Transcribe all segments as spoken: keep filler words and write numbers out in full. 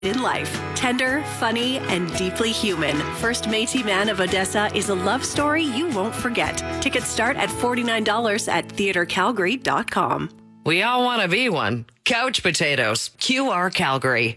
In life, tender, funny, and deeply human, First Métis Man of Odessa is a love story you won't forget. Tickets start at forty-nine dollars at theatre calgary dot com. We all want to be one. Couch Potatoes, Q R Calgary.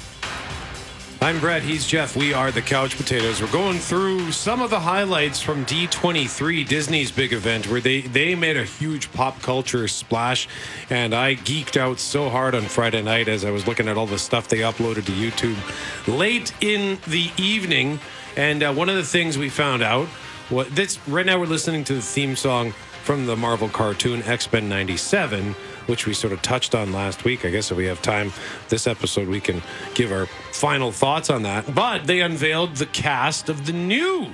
I'm Brett, he's Jeff. We are the Couch Potatoes. We're going through some of the highlights from D twenty-three, Disney's big event, where they, they made a huge pop culture splash. And I geeked out so hard on Friday night as I was looking at all the stuff they uploaded to YouTube late in the evening. And uh, one of the things we found out, what this right now we're listening to the theme song from the Marvel cartoon X-Men ninety-seven, which we sort of touched on last week. I guess if we have time this episode, we can give our final thoughts on that. But they unveiled the cast of the new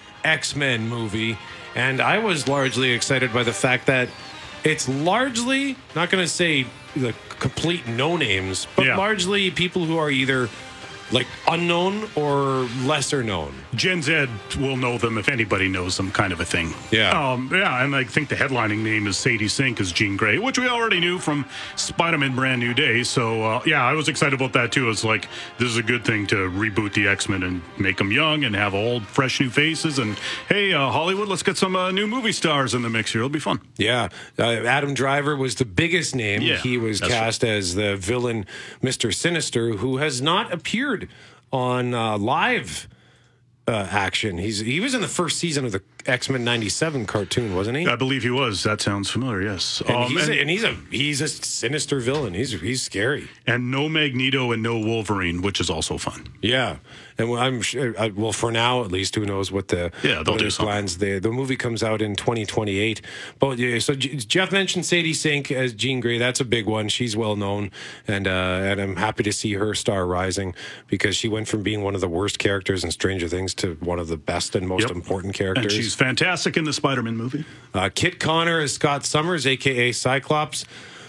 X-Men movie, and I was largely excited by the fact that it's largely, not going to say the complete no-names, but yeah. largely people who are either like unknown or lesser known. Gen Z will know them if anybody knows them, kind of a thing. Yeah. Um, yeah, and I think the headlining name is Sadie Sink as Jean Grey, which we already knew from Spider-Man Brand New Day. So, uh, yeah, I was excited about that, too. It's like, this is a good thing to reboot the X-Men and make them young and have old, fresh new faces. And, hey, uh, Hollywood, let's get some uh, new movie stars in the mix here. It'll be fun. Yeah. Uh, Adam Driver was the biggest name. Yeah, he was that's cast right. as the villain, Mister Sinister, who has not appeared on uh, live uh, action. He's He was in the first season of the X-Men ninety-seven cartoon, wasn't he? I believe he was. That sounds familiar, yes. And, Um, he's, and, a, and he's a he's a sinister villain. He's he's scary. and no Magneto and no Wolverine, which is also fun. Yeah, and I'm sure. Uh, well, for now, at least, who knows what the Yeah, they'll what do his something. plans. The the movie comes out in twenty twenty-eight. But yeah, so J- Jeff mentioned Sadie Sink as Jean Grey. That's a big one. She's well known, and uh, and I'm happy to see her star rising because she went from being one of the worst characters in Stranger Things to one of the best and most Yep. important characters. And she's fantastic in the Spider-Man movie. Uh, Kit Connor as Scott Summers, a k a. Cyclops.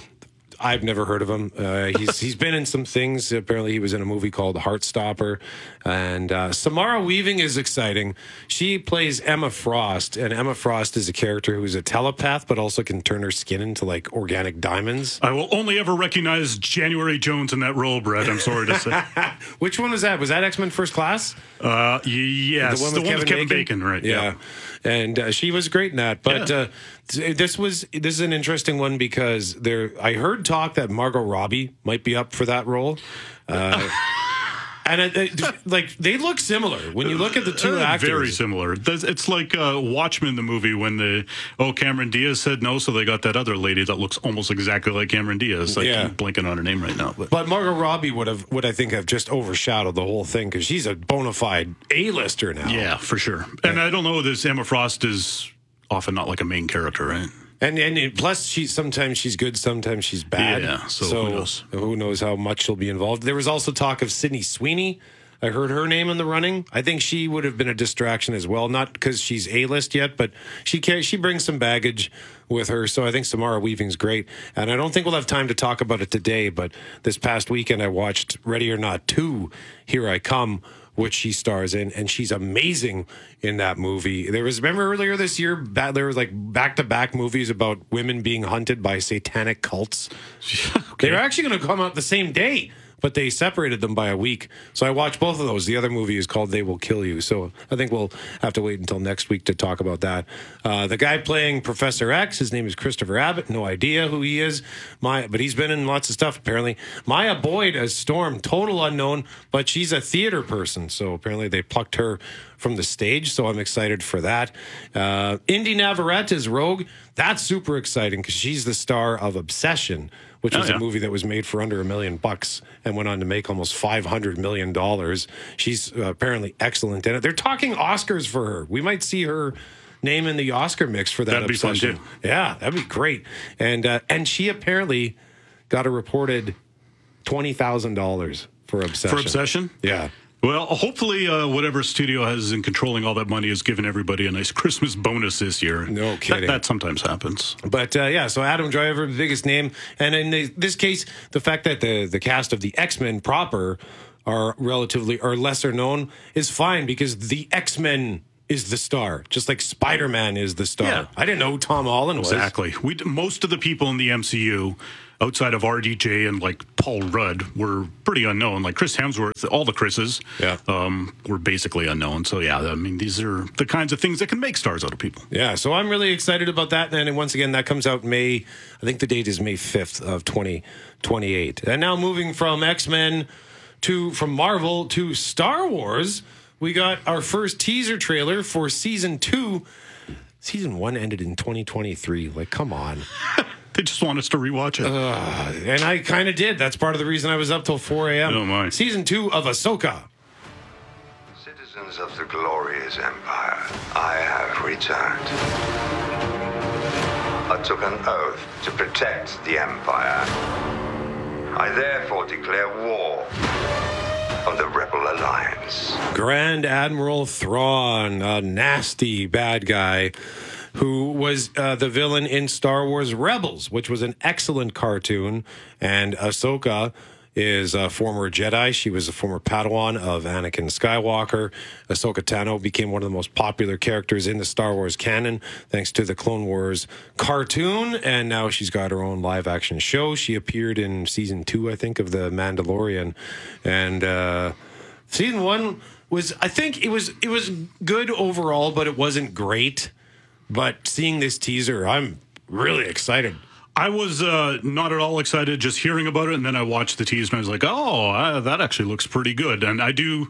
I've never heard of him. Uh, he's he's been in some things. Apparently, he was in a movie called Heartstopper. And uh, Samara Weaving is exciting. She plays Emma Frost, and Emma Frost is a character who's a telepath, but also can turn her skin into like organic diamonds. I will only ever recognize January Jones in that role, Brett. I'm sorry to say. Which one was that? Was that X-Men First Class? Uh, y- yes, The one the with one with Kevin Kevin Bacon? Bacon, right? Yeah, and uh, she was great in that. But Yeah. uh, th- this was this is an interesting one because there. I heard talk that Margot Robbie might be up for that role. Uh, And it, it, like they look similar when you look at the two Uh, actors. Very similar. There's- It's like uh, Watchmen, the movie, when the oh Cameron Diaz said no, so they got that other lady that looks almost exactly like Cameron Diaz. I Yeah. can't blanking on her name right now, but, But Margot Robbie would have, would I think, have just overshadowed the whole thing because she's a bona fide A-lister now. yeah, for sure. And I don't know, this Emma Frost is often not like a main character, right? And and it- plus, she sometimes she's good, sometimes she's bad. Yeah, so who knows? who knows how much she'll be involved. There was also talk of Sydney Sweeney. I heard her name in the running. I think she would have been a distraction as well, not because she's A-list yet, but she can, she brings some baggage with her. So I think Samara Weaving's great. And I don't think we'll have time to talk about it today, but this past weekend I watched Ready or Not two, Here I Come, which she stars in, and she's amazing in that movie. There was, remember earlier this year, ba- there was like back-to-back movies about women being hunted by satanic cults. They were actually going to come out the same day, but they separated them by a week. So I watched both of those. The other movie is called They Will Kill You. So I think we'll have to wait until next week to talk about that. Uh, the guy playing Professor X, his name is Christopher Abbott. No idea who he is, My, but he's been in lots of stuff apparently. Maya Boyd as Storm, total unknown, but she's a theater person. So apparently they plucked her from the stage. So I'm excited for that. Uh, Indy Navarrete as Rogue. That's super exciting because she's the star of Obsession, which Oh, was yeah. a movie that was made for under a million bucks and went on to make almost five hundred million dollars. She's uh, apparently excellent in it. They're talking Oscars for her. We might see her name in the Oscar mix for that. That'd be fun, Obsession. too. Yeah, that'd be great. And uh, and she apparently got a reported twenty thousand dollars for Obsession. For Obsession? Yeah. Well, hopefully, uh, whatever studio has in controlling all that money has given everybody a nice Christmas bonus this year. No That- kidding. That, sometimes happens. But uh, yeah, so Adam Driver, the biggest name, and in the, this case, the fact that the the cast of the X-Men proper are relatively or lesser known is fine because the X-Men is the star, just like Spider-Man is the star. Yeah. I didn't know who Tom Holland was. Exactly. We most of the people in the M C U, outside of R D J and like Paul Rudd, were pretty unknown. Like Chris Hemsworth, all the Chris's, Yeah. um, were basically unknown. So yeah, I mean, these are the kinds of things that can make stars out of people. Yeah, so I'm really excited about that. And once again, that comes out May, I think the date is May fifth of twenty twenty-eight. And now moving from X-Men to, from Marvel to Star Wars, we got our first teaser trailer for season two. Season one ended in twenty twenty-three. Like, come on. They just want us to rewatch it. Uh, and I kind of did. That's part of the reason I was up till four a.m. Oh, my. Season two of Ahsoka. Citizens of the glorious empire, I have returned. I took an oath to protect the empire. I therefore declare war on the Rebel Alliance. Grand Admiral Thrawn, a nasty bad guy who was uh, the villain in Star Wars Rebels, which was an excellent cartoon. And Ahsoka is a former Jedi. She was a former Padawan of Anakin Skywalker. Ahsoka Tano became one of the most popular characters in the Star Wars canon thanks to the Clone Wars cartoon, and now she's got her own live-action show. She appeared in season two, I think, of The Mandalorian, and uh, season one was, I think, it was it was good overall, but it wasn't great. But seeing this teaser, I'm really excited. I was uh, not at all excited just hearing about it, and then I watched the teaser and I was like, "Oh, uh, that actually looks pretty good." And I do,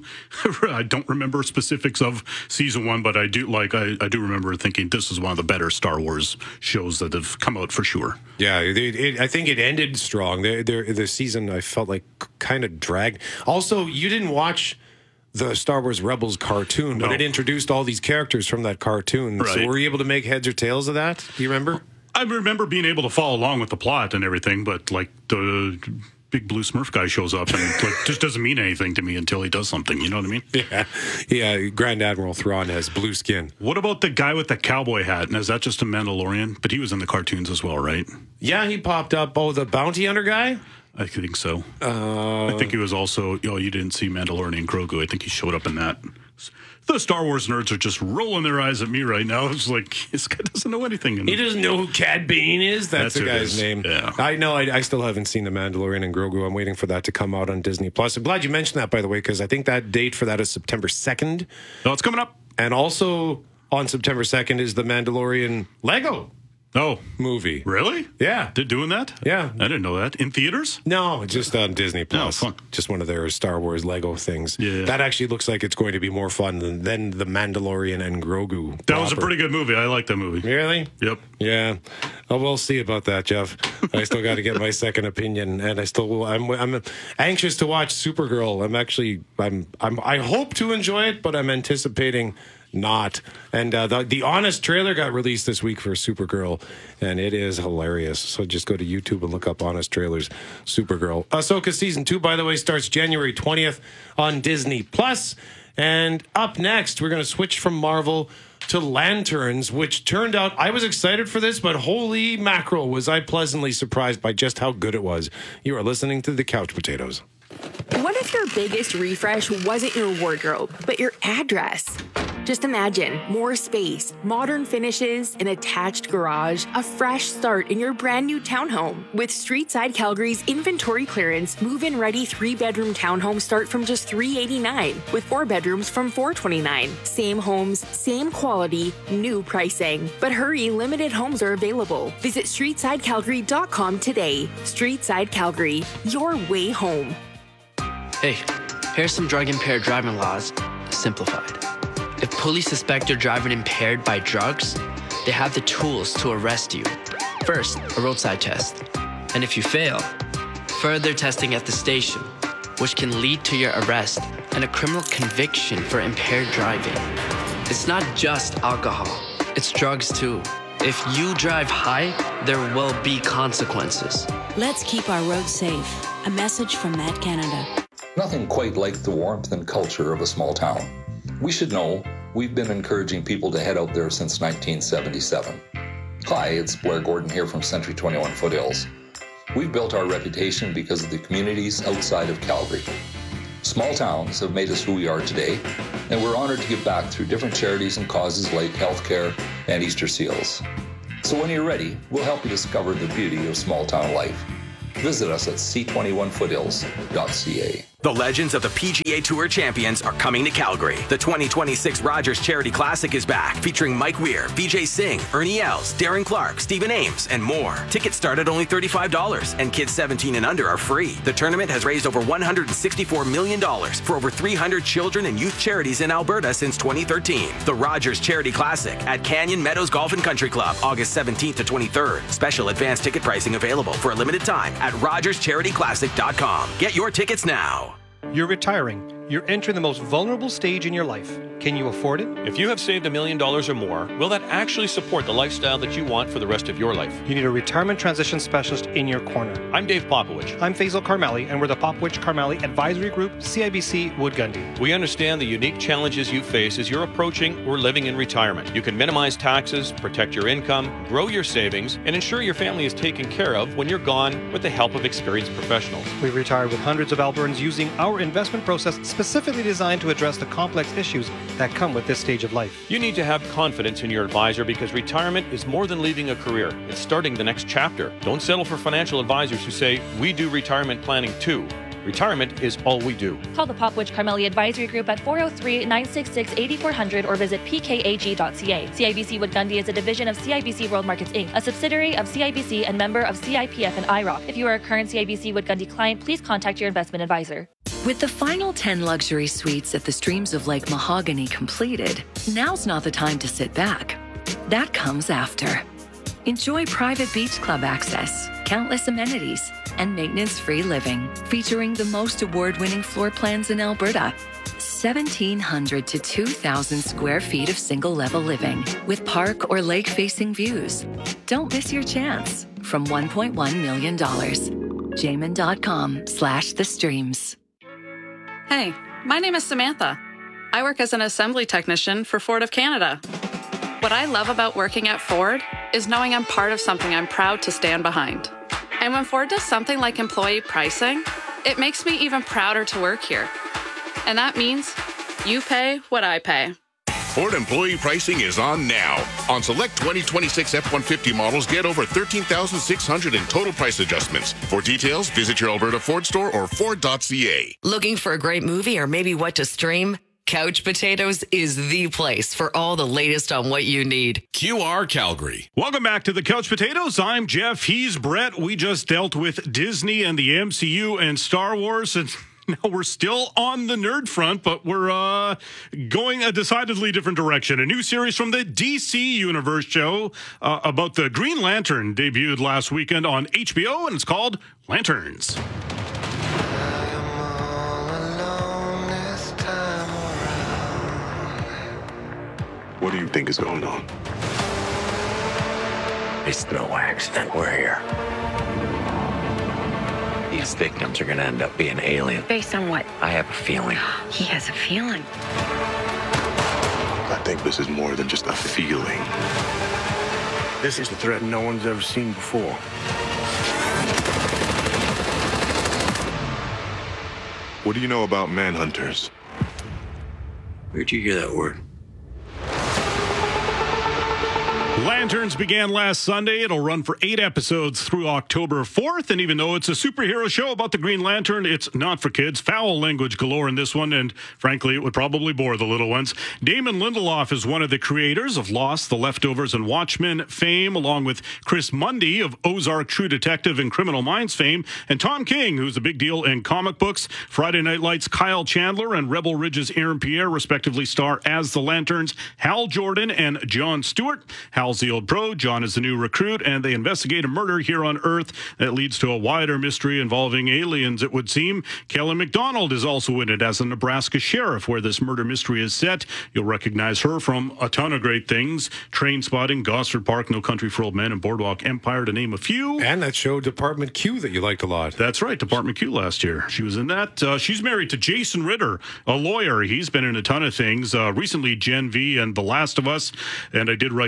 I don't remember specifics of season one, but I do like I, I do remember thinking this is one of the better Star Wars shows that have come out for sure. Yeah, it, it, I think it ended strong. The, the, the season I felt like kind of dragged. Also, you didn't watch the Star Wars Rebels cartoon, but No. it introduced all these characters from that cartoon. So Right. were you able to make heads or tails of that? Do you remember? I remember being able to follow along with the plot and everything, but like the big blue Smurf guy shows up and like just doesn't mean anything to me until he does something. You know what I mean? Yeah, yeah. Grand Admiral Thrawn has blue skin. What about the guy with the cowboy hat? And is that just a Mandalorian? But he was in the cartoons as well, right? Yeah, he popped up. Oh, the bounty hunter guy? I think so. Uh, I think he was also, oh, you didn't see Mandalorian Grogu. I think he showed up in that. The Star Wars nerds are just rolling their eyes at me right now. It's like, this guy doesn't know anything. He doesn't know who Cad Bane is. That's, That's the who it guy's is. name. Yeah. I know. I, I still haven't seen The Mandalorian and Grogu. I'm waiting for that to come out on Disney Plus. I'm glad you mentioned that, by the way, because I think that date for that is September second. No, it's coming up. And also on September second is the Mandalorian Lego Oh, movie. really? Yeah. They're doing that? Yeah. I didn't know that. In theaters? No, just on Disney Plus. fun. Just one of their Star Wars Lego things. Yeah. That actually looks like it's going to be more fun than, than the Mandalorian and Grogu. That was a proper. pretty good movie. I like that movie. Really? Yep. Yeah. Oh, we'll see about that, Jeff. I still got to get my second opinion, and I still I'm I'm anxious to watch Supergirl. I'm actually I'm I'm I hope to enjoy it, but I'm anticipating not. And uh, the the Honest trailer got released this week for Supergirl, and it is hilarious. So just go to YouTube and look up Honest trailers, Supergirl. Ahsoka season two, by the way, starts January twentieth on Disney Plus. And up next, we're going to switch from Marvel to Lanterns, which turned out, I was excited for this, but holy mackerel, was I pleasantly surprised by just how good it was. You are listening to The Couch Potatoes. What if your biggest refresh wasn't your wardrobe, but your address? Just imagine more space, modern finishes, an attached garage, a fresh start in your brand new townhome. With Streetside Calgary's inventory clearance, move-in ready three-bedroom townhomes start from just three hundred eighty-nine dollars, with four bedrooms from four hundred twenty-nine dollars. Same homes, same quality, new pricing. But hurry, limited homes are available. Visit streetside calgary dot com today. Streetside Calgary, your way home. Hey, here's some drug-impaired driving laws, simplified. If police suspect you're driving impaired by drugs, they have the tools to arrest you. First, a roadside test. And if you fail, further testing at the station, which can lead to your arrest and a criminal conviction for impaired driving. It's not just alcohol, it's drugs too. If you drive high, there will be consequences. Let's keep our roads safe. A message from Matt Canada. Nothing quite like the warmth and culture of a small town. We should know we've been encouraging people to head out there since nineteen seventy-seven. Hi, it's Blair Gordon here from Century twenty-one Foothills. We've built our reputation because of the communities outside of Calgary. Small towns have made us who we are today, and we're honored to give back through different charities and causes like healthcare and Easter seals. So when you're ready, we'll help you discover the beauty of small town life. Visit us at c twenty-one foothills dot c a. The legends of the P G A Tour champions are coming to Calgary. The twenty twenty-six Rogers Charity Classic is back, featuring Mike Weir, Vijay Singh, Ernie Els, Darren Clark, Stephen Ames, and more. Tickets start at only thirty-five dollars, and kids seventeen and under are free. The tournament has raised over one hundred sixty-four million dollars for over three hundred children and youth charities in Alberta since twenty thirteen. The Rogers Charity Classic at Canyon Meadows Golf and Country Club, August seventeenth to twenty-third. Special advance ticket pricing available for a limited time at rogers charity classic dot com. Get your tickets now. You're retiring. You're entering the most vulnerable stage in your life. Can you afford it? If you have saved a million dollars or more, will that actually support the lifestyle that you want for the rest of your life? You need a retirement transition specialist in your corner. I'm Dave Popowich. I'm Faisal Karmali, and we're the Popowich Karmali Advisory Group, C I B C Wood Gundy. We understand the unique challenges you face as you're approaching or living in retirement. You can minimize taxes, protect your income, grow your savings, and ensure your family is taken care of when you're gone with the help of experienced professionals. We've retired with hundreds of Albertans using our investment process specifically designed to address the complex issues that come with this stage of life. You need to have confidence in your advisor because retirement is more than leaving a career. It's starting the next chapter. Don't settle for financial advisors who say, we do retirement planning too. Retirement is all we do. Call the Popowich Karmali Advisory Group at four oh three, nine six six, eight four zero zero or visit p k a g dot c a. C I B C Wood Gundy is a division of C I B C World Markets Incorporated, a subsidiary of C I B C and member of C I P F and I R O C. If you are a current C I B C Wood Gundy client, please contact your investment advisor. With the final ten luxury suites at the Streams of Lake Mahogany completed, now's not the time to sit back. That comes after. Enjoy private beach club access, countless amenities, and maintenance-free living, featuring the most award-winning floor plans in Alberta. seventeen hundred to two thousand square feet of single-level living with park or lake-facing views. Don't miss your chance from one point one million dollars. Jamin.com slash the streams. Hey, my name is Samantha. I work as an assembly technician for Ford of Canada. What I love about working at Ford is knowing I'm part of something I'm proud to stand behind. And when Ford does something like employee pricing, it makes me even prouder to work here. And that means you pay what I pay. Ford employee pricing is on now. On select twenty twenty-six F one fifty models, get over thirteen thousand six hundred in total price adjustments. For details, visit your Alberta Ford store or ford dot c a. Looking for a great movie or maybe what to stream? Couch Potatoes is the place for all the latest on what you need. Q R Calgary. Welcome back to the Couch Potatoes. I'm Jeff. He's Brett. We just dealt with Disney and the M C U and Star Wars, and now we're still on the nerd front, but we're uh, going a decidedly different direction. A new series from the D C Universe show uh, about the Green Lantern debuted last weekend on H B O, and it's called Lanterns. What do you think is going on? It's no accident we're here. These victims are going to end up being alien. Based on what? I have a feeling. He has a feeling. I think this is more than just a feeling. This is a threat no one's ever seen before. What do you know about manhunters? Where'd you hear that word? Lanterns began last Sunday. It'll run for eight episodes through October fourth. And even though it's a superhero show about the Green Lantern, it's not for kids. Foul language galore in this one, and frankly, it would probably bore the little ones. Damon Lindelof is one of the creators of Lost, The Leftovers, and Watchmen fame, along with Chris Mundy of Ozark, True Detective, and Criminal Minds fame, and Tom King, who's a big deal in comic books. Friday Night Lights' Kyle Chandler and Rebel Ridge's Aaron Pierre respectively star as the Lanterns. Hal Jordan and Jon Stewart. Hal's the old pro, John is the new recruit, and they investigate a murder here on Earth that leads to a wider mystery involving aliens, it would seem. Kelly MacDonald is also in it as a Nebraska sheriff, where this murder mystery is set. You'll recognize her from a ton of great things. Trainspotting, Gosford Park, No Country for Old Men, and Boardwalk Empire, to name a few. And that show Department Q that you liked a lot. That's right, Department Q last year. She was in that. Uh, she's married to Jason Ritter, a lawyer. He's been in a ton of things. Uh, recently, Gen V and The Last of Us. And I did write John Ritter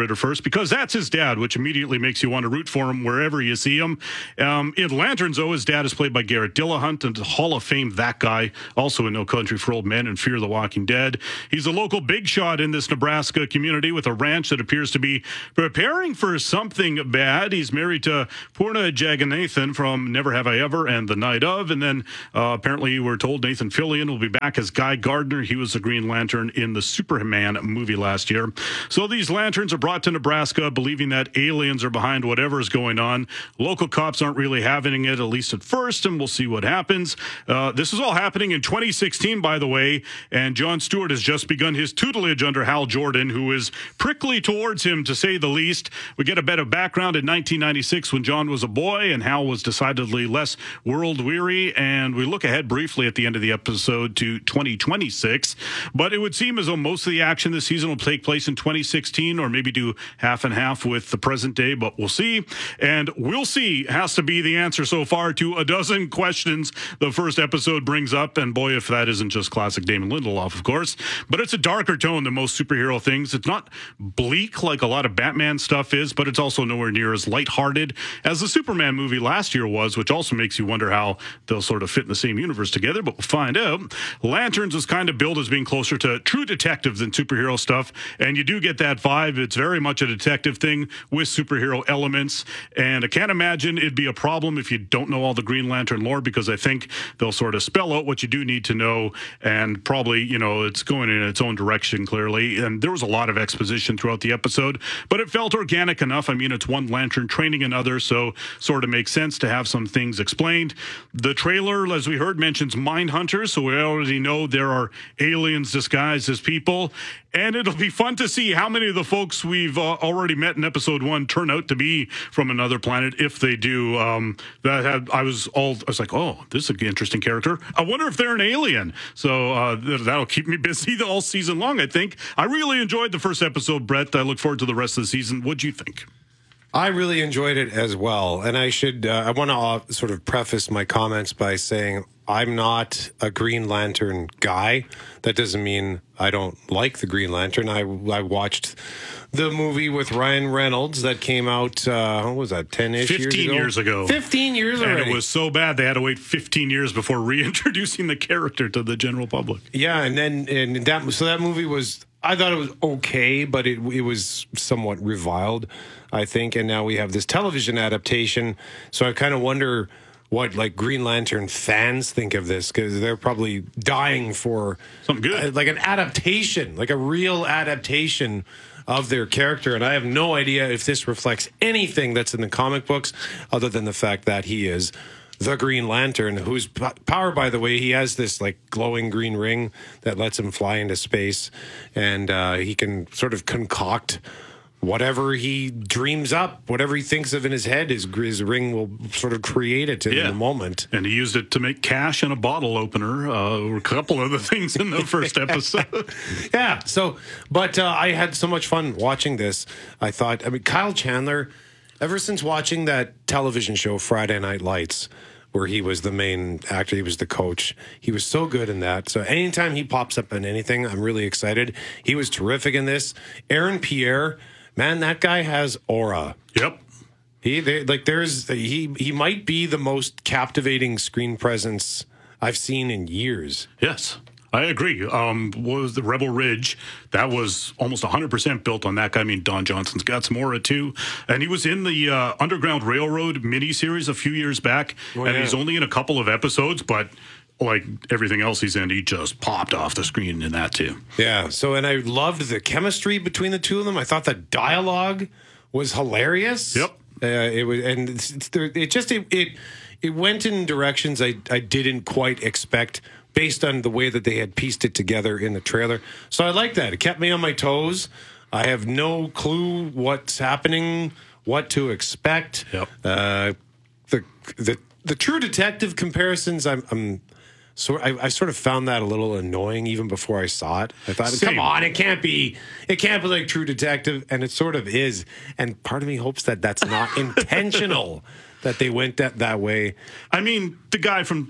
Predator first because that's his dad, which immediately makes you want to root for him wherever you see him. Um, in Lanterns, though, his dad is played by Garrett Dillahunt, and Hall of Fame that guy, also in No Country for Old Men and Fear the Walking Dead. He's a local big shot in this Nebraska community with a ranch that appears to be preparing for something bad. He's married to Purna Jagannathan from Never Have I Ever and The Night Of, and then uh, apparently we're told Nathan Fillion will be back as Guy Gardner. He was the Green Lantern in the Superman movie last year. So these lanterns are brought to Nebraska believing that aliens are behind whatever is going on. Local cops aren't really having it, at least at first, and we'll see what happens. Uh, this is all happening in twenty sixteen, by the way, and Jon Stewart has just begun his tutelage under Hal Jordan, who is prickly towards him, to say the least. We get a bit of background in nineteen ninety-six when Jon was a boy and Hal was decidedly less world-weary, and we look ahead briefly at the end of the episode to twenty twenty-six, but it would seem as though most of the action this season will take place in twenty sixteen, or maybe do half and half with the present day, but we'll see. And we'll see has to be the answer so far to a dozen questions the first episode brings up, and boy, if that isn't just classic Damon Lindelof, of course. But it's a darker tone than most superhero things. It's not bleak like a lot of Batman stuff is, but it's also nowhere near as lighthearted as the Superman movie last year was, which also makes you wonder how they'll sort of fit in the same universe together, but we'll find out. Lanterns was kind of billed as being closer to True Detective than superhero stuff, and you do get that vibe. It's very much a detective thing with superhero elements, and I can't imagine it'd be a problem if you don't know all the Green Lantern lore, because I think they'll sort of spell out what you do need to know, and probably, you know, it's going in its own direction, clearly. And there was a lot of exposition throughout the episode, but it felt organic enough. I mean, it's one Lantern training another, so sort of makes sense to have some things explained. The trailer, as we heard, mentions mind hunters, so we already know there are aliens disguised as people, and it'll be fun to see how many of the folks we've uh, already met in episode one turn out to be from another planet, if they do. Um, that had, I was all, I was like, oh, this is an interesting character. I wonder if they're an alien. So uh, that'll keep me busy all season long, I think. I really enjoyed the first episode, Brett. I look forward to the rest of the season. What'd you think? I really enjoyed it as well. And I should, uh, I want to uh, sort of preface my comments by saying I'm not a Green Lantern guy. That doesn't mean I don't like the Green Lantern. I, I watched the movie with Ryan Reynolds that came out, uh, what was that, ten-ish years ago? fifteen years ago. fifteen years already. And it was so bad they had to wait fifteen years before reintroducing the character to the general public. Yeah, and then and that so that movie was, I thought it was okay, but it it was somewhat reviled, I think. And now we have this television adaptation. So I kind of wonder what like Green Lantern fans think of this, because they're probably dying for something good, uh, like an adaptation, like a real adaptation of their character. And I have no idea if this reflects anything that's in the comic books, other than the fact that he is the Green Lantern, whose power, by the way, he has this like glowing green ring that lets him fly into space, and uh, he can sort of concoct whatever he dreams up, whatever he thinks of in his head, his, his ring will sort of create it in yeah. the moment. And he used it to make cash and a bottle opener, uh, a couple of the things in the first episode. yeah, so, but uh, I had so much fun watching this. I thought, I mean, Kyle Chandler, ever since watching that television show, Friday Night Lights, where he was the main actor, he was the coach, he was so good in that. So anytime he pops up in anything, I'm really excited. He was terrific in this. Aaron Pierre, man, that guy has aura. Yep. He they, like there's he he might be the most captivating screen presence I've seen in years. Yes, I agree. Um, what was the Rebel Ridge? That was almost one hundred percent built on that guy. I mean, Don Johnson's got some aura too, and he was in the uh, Underground Railroad miniseries a few years back, oh, and yeah. he's only in a couple of episodes, but like everything else he's in, he just popped off the screen in that too. Yeah. So, and I loved the chemistry between the two of them. I thought the dialogue was hilarious. Yep. Uh, it was, and it's, it's, it just it, it it went in directions I I didn't quite expect, based on the way that they had pieced it together in the trailer. So I like that. It kept me on my toes. I have no clue what's happening, what to expect. Yep. Uh, the the the True Detective comparisons, I'm. I'm So I, I sort of found that a little annoying even before I saw it. I thought, Same. come on, it can't be, it can't be like True Detective, and it sort of is. And part of me hopes that that's not intentional, that they went that that way. I mean, the guy from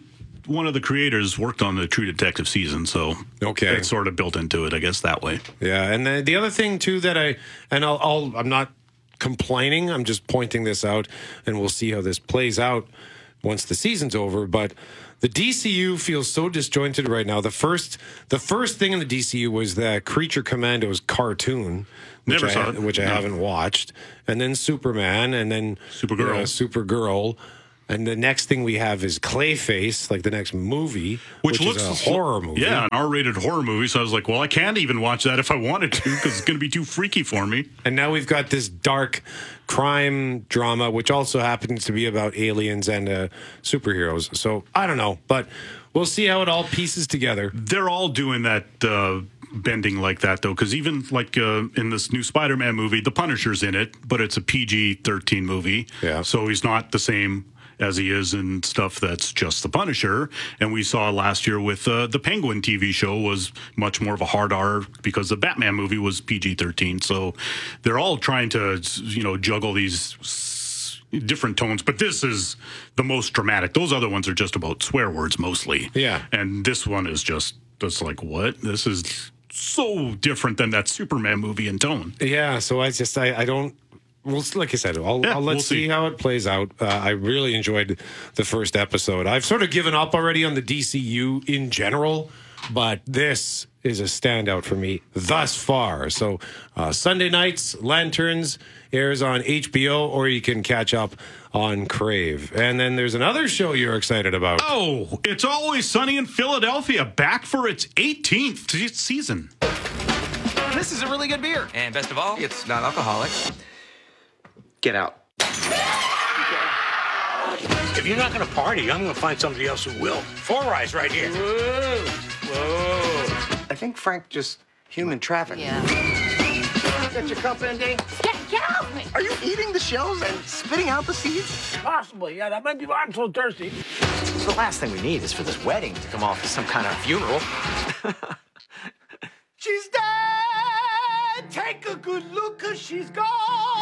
one of the creators worked on the True Detective season, so okay, it's sort of built into it, I guess, that way. Yeah, and the, the other thing too that I and I'll, I'll I'm not complaining, I'm just pointing this out, and we'll see how this plays out once the season's over. But the D C U feels so disjointed right now. The first the first thing in the D C U was the Creature Commandos cartoon, which Never I, saw it. which I No. haven't watched, and then Superman, and then Supergirl. uh, Supergirl. And the next thing we have is Clayface, like the next movie, which, Which, looks is a horror movie. Yeah, an R-rated horror movie. So I was like, well, I can't even watch that if I wanted to because it's going to be too freaky for me. And now we've got this dark crime drama, which also happens to be about aliens and uh, superheroes. So I don't know, but we'll see how it all pieces together. They're all doing that uh, bending like that, though, because even like uh, in this new Spider-Man movie, the Punisher's in it, but it's a P G thirteen movie. Yeah. So he's not the same as he is in stuff that's just the Punisher. And we saw last year with uh, the Penguin T V show was much more of a hard R because the Batman movie was P G thirteen. So they're all trying to, you know, juggle these s- different tones. But this is the most dramatic. Those other ones are just about swear words mostly. Yeah. And this one is just, it's like, what? This is so different than that Superman movie in tone. Yeah, so I just, I, I don't, well, like I said, I'll, Yeah, I'll let's we'll see. see. how it plays out. Uh, I really enjoyed the first episode. I've sort of given up already on the D C U in general, but this is a standout for me thus far. So uh, Sunday nights, Lanterns airs on H B O, or you can catch up on Crave. And then there's another show you're excited about. Oh, It's Always Sunny in Philadelphia, back for its eighteenth se- season. This is a really good beer. And best of all, it's not alcoholic. Get out. If you're not going to party, I'm going to find somebody else who will. Four Eyes right here. Whoa. Whoa. I think Frank just human trafficked. Yeah. Got your cup, Andy? Get, get off me! Are you eating the shells and spitting out the seeds? Possibly, yeah. That might be why I'm so thirsty. The last thing we need is for this wedding to come off as some kind of funeral. She's dead! Take a good look, cause she's gone!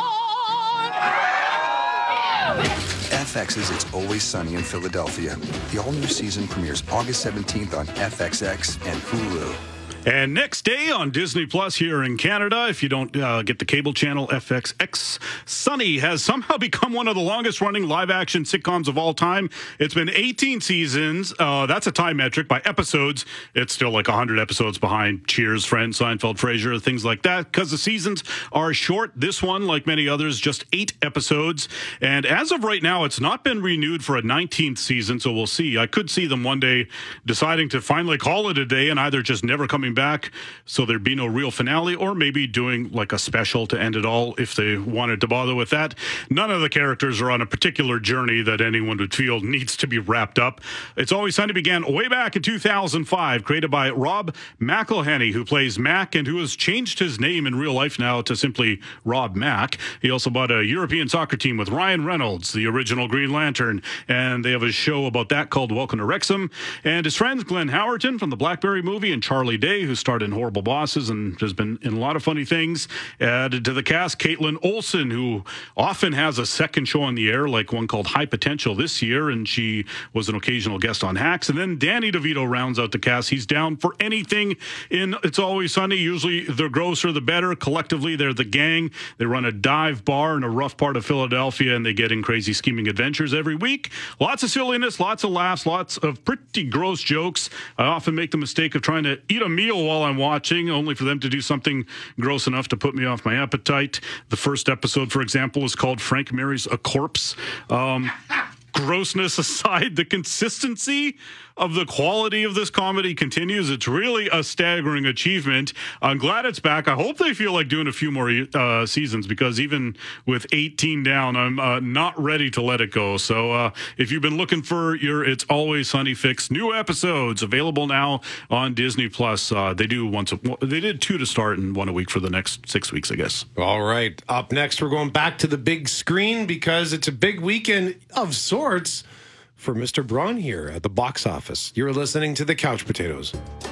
F X's It's Always Sunny in Philadelphia. The all-new season premieres August seventeenth on F X X and Hulu. And next day on Disney Plus here in Canada, if you don't uh, get the cable channel F X X, Sunny has somehow become one of the longest running live action sitcoms of all time. It's been eighteen seasons. Uh, that's a time metric by episodes. It's still like one hundred episodes behind Cheers, Friends, Seinfeld, Frasier, things like that, because the seasons are short. This one, like many others, just eight episodes. And as of right now, it's not been renewed for a nineteenth season, so we'll see. I could see them one day deciding to finally call it a day and either just never coming back so there'd be no real finale, or maybe doing like a special to end it all if they wanted to bother with that. None of the characters are on a particular journey that anyone would feel needs to be wrapped up. It's Always Sunny began way back in two thousand five, created by Rob McElhenney, who plays Mac and who has changed his name in real life now to simply Rob Mac. He also bought a European soccer team with Ryan Reynolds, the original Green Lantern, and they have a show about that called Welcome to Wrexham. And his friends Glenn Howerton from the Blackberry movie and Charlie Day, who starred in Horrible Bosses and has been in a lot of funny things. Added to the cast, Caitlin Olsen, who often has a second show on the air, like one called High Potential this year, and she was an occasional guest on Hacks. And then Danny DeVito rounds out the cast. He's down for anything in It's Always Sunny. Usually the grosser, the better. Collectively, they're the gang. They run a dive bar in a rough part of Philadelphia, and they get in crazy scheming adventures every week. Lots of silliness, lots of laughs, lots of pretty gross jokes. I often make the mistake of trying to eat a meal while I'm watching, only for them to do something gross enough to put me off my appetite. The first episode, for example, is called Frank Marries a Corpse. Um, grossness aside, the consistency of the quality of this comedy continues. It's really a staggering achievement. I'm glad it's back. I hope they feel like doing a few more uh, seasons, because even with eighteen down, I'm uh, not ready to let it go. So uh, if you've been looking for your It's Always Sunny fix, new episodes available now on Disney Plus. Uh, they do once. A, they did two to start and one a week for the next six weeks, I guess. All right. Up next, we're going back to the big screen because it's a big weekend of sorts for Mister Braun here at the box office. You're listening to The Couch Potatoes. Hi.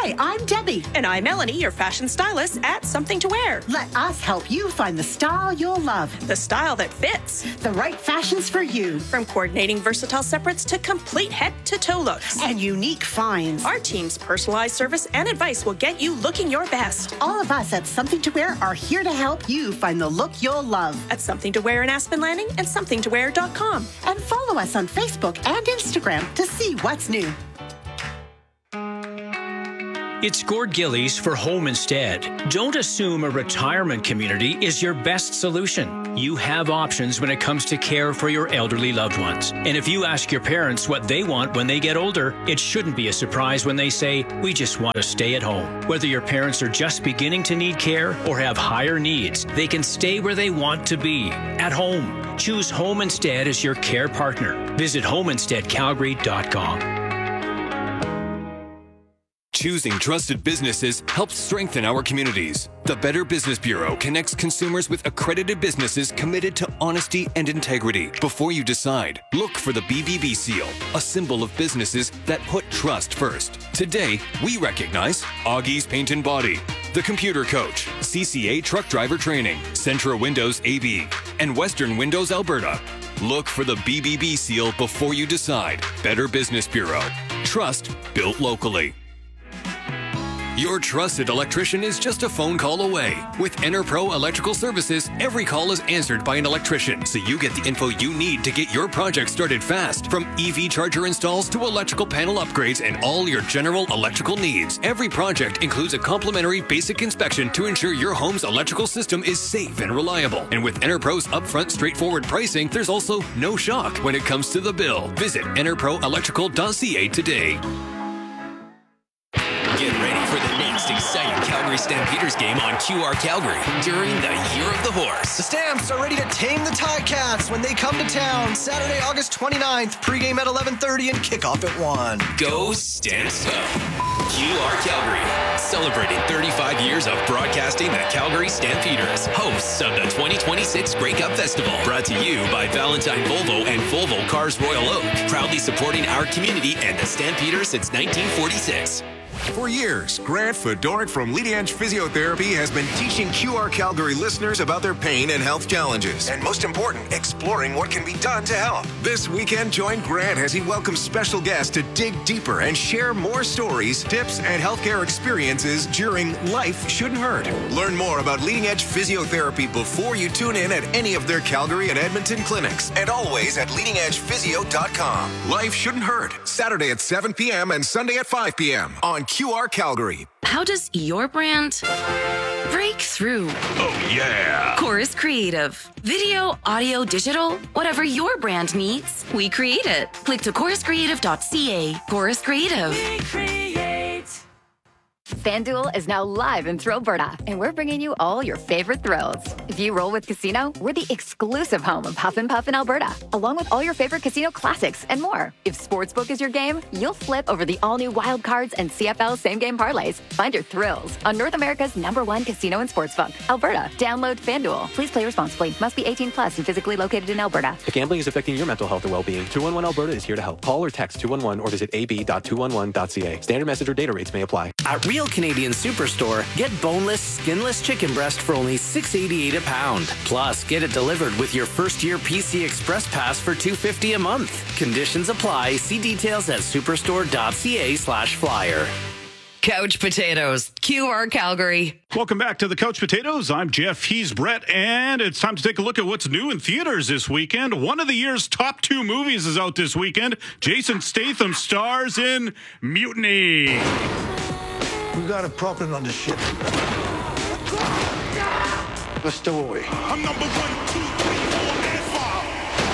Hi, I'm Debbie. And I'm Melanie, your fashion stylist at Something to Wear. Let us help you find the style you'll love. The style that fits. The right fashions for you. From coordinating versatile separates to complete head-to-toe looks. And unique finds. Our team's personalized service and advice will get you looking your best. All of us at Something to Wear are here to help you find the look you'll love. At Something to Wear in Aspen Landing and something to wear dot com. And follow us on Facebook and Instagram to see what's new. It's Gord Gillies for Home Instead. Don't assume a retirement community is your best solution. You have options when it comes to care for your elderly loved ones. And if you ask your parents what they want when they get older, it shouldn't be a surprise when they say, we just want to stay at home. Whether your parents are just beginning to need care or have higher needs, they can stay where they want to be, at home. Choose Home Instead as your care partner. Visit home instead calgary dot com. Choosing trusted businesses helps strengthen our communities. The Better Business Bureau connects consumers with accredited businesses committed to honesty and integrity. Before you decide, look for the B B B seal, a symbol of businesses that put trust first. Today, we recognize Augie's Paint and Body, The Computer Coach, C C A Truck Driver Training, Centra Windows A B, and Western Windows Alberta. Look for the B B B seal before you decide. Better Business Bureau. Trust built locally. Your trusted electrician is just a phone call away. With EnerPro Electrical Services, every call is answered by an electrician, so you get the info you need to get your project started fast. From E V charger installs to electrical panel upgrades and all your general electrical needs, every project includes a complimentary basic inspection to ensure your home's electrical system is safe and reliable. And with EnerPro's upfront, straightforward pricing, there's also no shock when it comes to the bill. Visit ener pro electrical dot c a today. Get ready for the next exciting Calgary Stampeders game on Q R Calgary during the Year of the Horse. The Stamps are ready to tame the Ticats when they come to town Saturday, August twenty-ninth. Pregame at eleven thirty and kickoff at one. Go Stamps Go! Q R Calgary, celebrating thirty-five years of broadcasting the Calgary Stampeders, hosts of the twenty twenty-six Grey Cup Festival. Brought to you by Valentine Volvo and Volvo Cars Royal Oak, proudly supporting our community and the Stampeders since nineteen forty-six. For years, Grant Fedoruk from Leading Edge Physiotherapy has been teaching Q R Calgary listeners about their pain and health challenges. And most important, exploring what can be done to help. This weekend, join Grant as he welcomes special guests to dig deeper and share more stories, tips, and healthcare experiences during Life Shouldn't Hurt. Learn more about Leading Edge Physiotherapy before you tune in at any of their Calgary and Edmonton clinics. And always at leading edge physio dot com. Life Shouldn't Hurt, Saturday at seven p.m. and Sunday at five p.m. on Q R Calgary. How does your brand break through? Oh, yeah. Chorus Creative. Video, audio, digital, whatever your brand needs, we create it. Click to chorus creative dot c a. Chorus Creative. We create. FanDuel is now live in Thrillberta, and we're bringing you all your favorite thrills. If you roll with Casino, we're the exclusive home of Huff and Puff in Alberta, along with all your favorite casino classics and more. If Sportsbook is your game, you'll flip over the all-new Wild Cards and C F L same-game parlays. Find your thrills on North America's number one casino and sportsbook, Alberta. Download FanDuel. Please play responsibly. Must be eighteen plus and physically located in Alberta. If gambling is affecting your mental health or well-being, two one one Alberta is here to help. Call or text two one one or visit a b dot two one one dot c a. Standard message or data rates may apply. At Real Canadian Superstore, get boneless, skinless chicken breast for only six eighty-eight a pound. Plus, get it delivered with your first-year P C Express Pass for two fifty a month. Conditions apply. See details at superstore dot c a slash flyer. Couch Potatoes, Q R Calgary. Welcome back to the Couch Potatoes. I'm Jeff, he's Brett, and it's time to take a look at what's new in theaters this weekend. One of the year's top two movies is out this weekend. Jason Statham stars in Mutiny. We got a problem on the ship. Let's stow away. I'm number one, two, three, four, and five.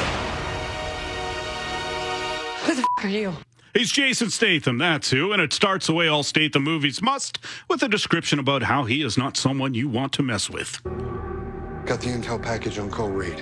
Who the f*** are you? He's Jason Statham, that's who, and it starts the way all Statham movies must, with a description about how he is not someone you want to mess with. Got the intel package on Cole Reed.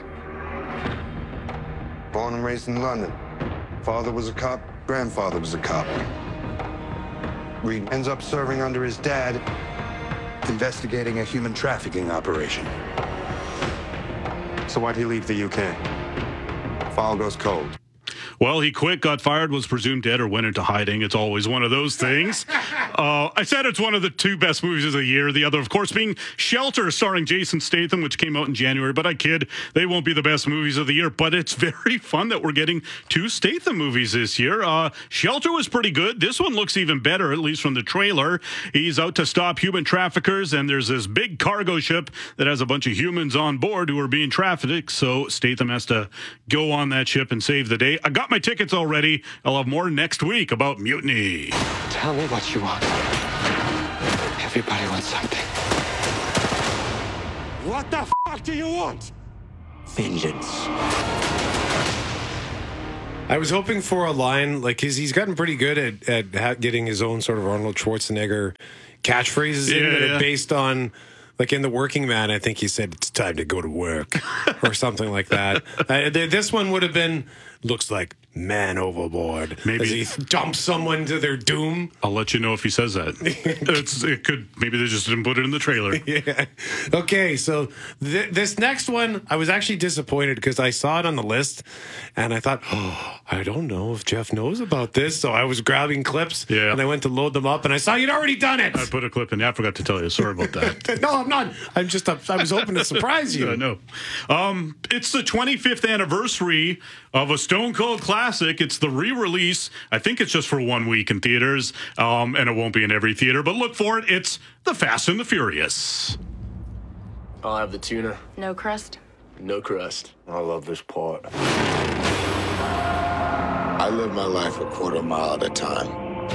Born and raised in London. Father was a cop, grandfather was a cop. Reed ends up serving under his dad, investigating a human trafficking operation. So why'd he leave the U K? File goes cold. Well, he quit, got fired, was presumed dead, or went into hiding. It's always one of those things. uh, I said it's one of the two best movies of the year. The other, of course, being Shelter, starring Jason Statham, which came out in January. But I kid, they won't be the best movies of the year. But it's very fun that we're getting two Statham movies this year. Uh, Shelter was pretty good. This one looks even better, at least from the trailer. He's out to stop human traffickers, and there's this big cargo ship that has a bunch of humans on board who are being trafficked. So Statham has to go on that ship and save the day. I got my tickets already. I'll have more next week about Mutiny. Tell me what you want. Everybody wants something. What the fuck do you want? Vengeance. I was hoping for a line, like, cause he's gotten pretty good at, at ha- getting his own sort of Arnold Schwarzenegger catchphrases Yeah, in that yeah. are based on, like in The Working Man, I think he said, it's time to go to work or something like that. Uh, th- this one would have been, looks like man overboard. Maybe as he dumps someone to their doom. I'll let you know if he says that. it's, it could, maybe they just didn't put it in the trailer. Yeah. Okay, so th- this next one, I was actually disappointed because I saw it on the list and I thought, oh, I don't know if Jeff knows about this. So I was grabbing clips Yeah. and I went to load them up and I saw you'd already done it. I put a clip in. I forgot to tell you. Sorry about that. No, I'm not. I'm just, I was hoping to surprise you. I know. Um, it's the twenty-fifth anniversary of a Stone Cold classic. It's the re-release. I think it's just for one week in theaters, um, and it won't be in every theater, but look for it. It's The Fast and the Furious. I'll have the tuna. No crust? No crust. I love this part. I live my life a quarter mile at a time.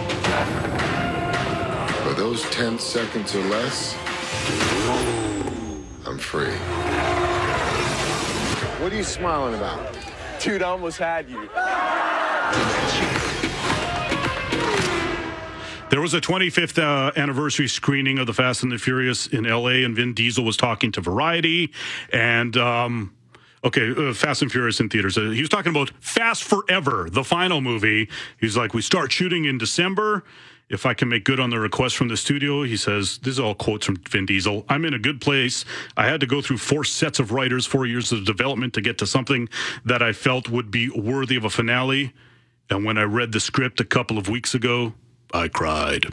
For those ten seconds or less, I'm free. What are you smiling about? Dude, I almost had you. There was a twenty-fifth uh, anniversary screening of The Fast and the Furious in L A, and Vin Diesel was talking to Variety. And, um, okay, uh, Fast and Furious in theaters. Uh, he was talking about Fast Forever, the final movie. He's like, we start shooting in December. If I can make good on the request from the studio, he says, this is all quotes from Vin Diesel. I'm in a good place. I had to go through four sets of writers, four years of development to get to something that I felt would be worthy of a finale. And when I read the script a couple of weeks ago, I cried.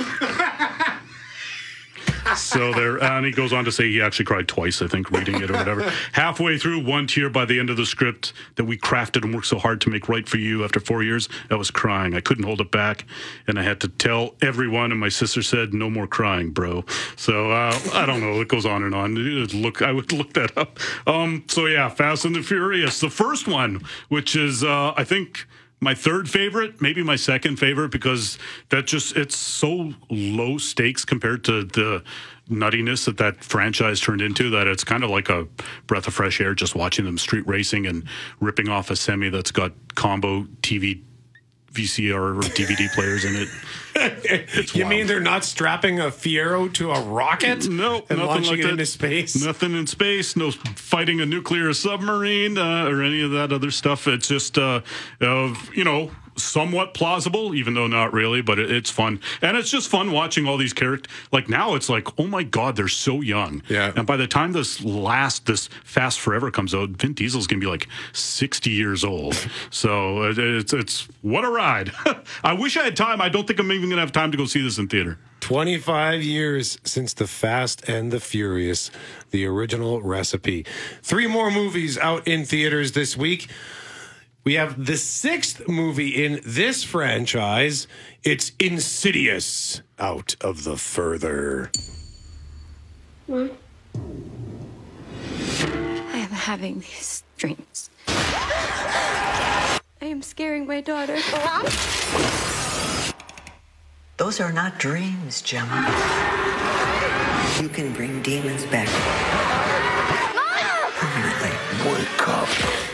So there, and he goes on to say he actually cried twice, I think, reading it or whatever. Halfway through, one tear by the end of the script that we crafted and worked so hard to make right for you after four years, I was crying. I couldn't hold it back, and I had to tell everyone, and my sister said, no more crying, bro. So, uh, I don't know. It goes on and on. Look, I would look that up. Um, so, yeah, Fast and the Furious. The first one, which is, uh, I think... my third favorite, maybe my second favorite, because that just, it's so low stakes compared to the nuttiness that that franchise turned into that it's kind of like a breath of fresh air just watching them street racing and ripping off a semi that's got combo T V, V C R or D V D players in it. It's you wild. mean they're not strapping a Fiero to a rocket? No, and nothing launching like it that. into space? Nothing in space. No fighting a nuclear submarine uh, or any of that other stuff. It's just, uh, uh, you know, somewhat plausible, even though not really, but it, it's fun. And it's just fun watching all these characters. Like now it's like, oh my God, they're so young. Yeah. And by the time this last, this Fast Forever comes out, Vin Diesel's going to be like sixty years old. So it, it's, it's, what a ride. I wish I had time. I don't think I'm even going to have time to go see this in theater. twenty-five years since The Fast and the Furious, the original recipe. Three more movies out in theaters this week. We have the sixth movie in this franchise. It's Insidious, out of the further. Mom? I am having these dreams. I am scaring my daughter. Those are not dreams, Gemma. You can bring demons back. Permanently. Wake up.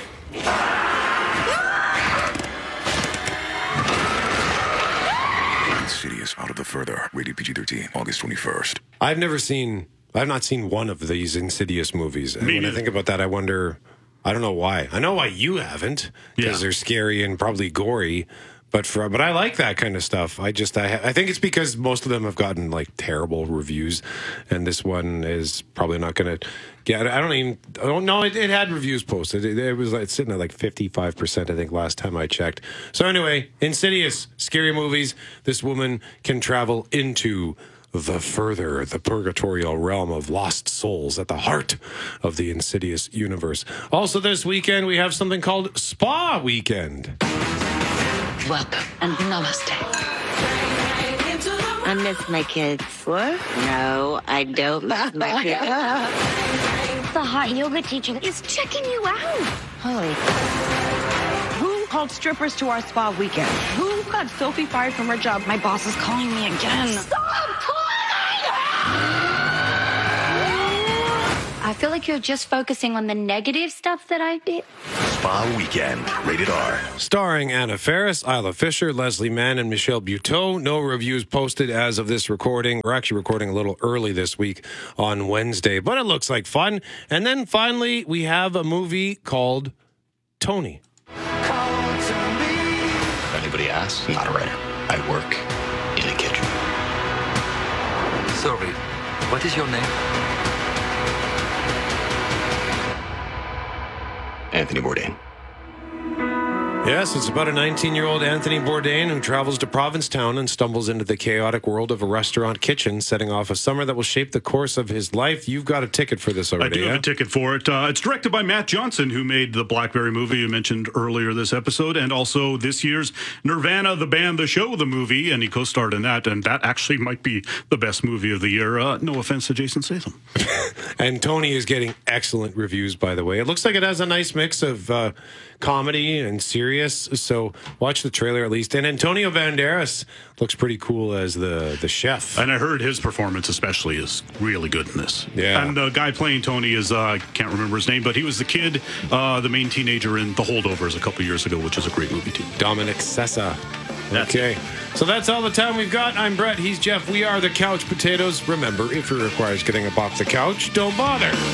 Insidious, Out of the Further, rated P G thirteen, August twenty-first. I've never seen, I've not seen one of these Insidious movies. And Me when I neither. think about that, I wonder, I don't know why. I know why you haven't, because Yeah. they're scary and probably gory. But for but I like that kind of stuff. I just I I think it's because most of them have gotten like terrible reviews, and this one is probably not going to get. I don't even. I don't know. It, it had reviews posted. It, it was like sitting at like fifty-five percent. I think last time I checked. So anyway, Insidious, scary movies. This woman can travel into the further, the purgatorial realm of lost souls at the heart of the Insidious universe. Also, this weekend we have something called Spa Weekend. Welcome and namaste. I miss my kids. What? No, I don't miss my kids. The hot yoga teacher is checking you out. Holy. Who called strippers to our spa weekend? Who got Sophie fired from her job? My boss is calling me again. Stop calling! I feel like you're just focusing on the negative stuff that I did. Spa Weekend, rated R. Starring Anna Faris, Isla Fisher, Leslie Mann, and Michelle Buteau. No reviews posted as of this recording. We're actually recording a little early this week on Wednesday, but it looks like fun. And then finally, we have a movie called Tony. If anybody asks, I'm not a writer. I work in a kitchen. Sorry, what is your name? Anthony Bourdain. Yes, it's about a nineteen-year-old Anthony Bourdain who travels to Provincetown and stumbles into the chaotic world of a restaurant kitchen, setting off a summer that will shape the course of his life. You've got a ticket for this already, I do yeah? have a ticket for it. Uh, it's directed by Matt Johnson, who made the Blackberry movie you mentioned earlier this episode, and also this year's Nirvana, the band, the show, the movie, and he co-starred in that, and that actually might be the best movie of the year. Uh, no offense to Jason Statham. And Tony is getting excellent reviews, by the way. It looks like it has a nice mix of uh, comedy and serious, so watch the trailer at least. And Antonio Banderas looks pretty cool as the, the chef. And I heard his performance especially is really good in this. Yeah. And the guy playing Tony is, uh, I can't remember his name, but he was the kid, uh, the main teenager in The Holdovers a couple years ago, which is a great movie too. Dominic Sessa. That's okay. So that's all the time we've got. I'm Brett. He's Jeff. We are the Couch Potatoes. Remember, if it requires getting up off the couch, don't bother.